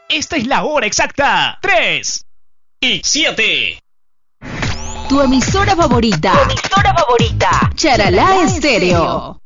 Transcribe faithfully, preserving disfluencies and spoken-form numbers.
Esta es la hora exacta. tres y siete. Tu emisora favorita. Tu emisora favorita. Charalá Estéreo.